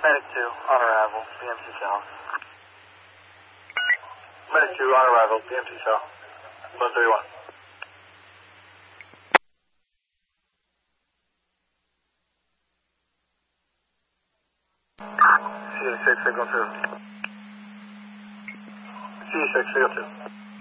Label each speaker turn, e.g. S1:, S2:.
S1: Medic 2, on arrival, BMC South. Medic 2, on arrival, BMC South. 131. C6, signal 2. C6, signal 2.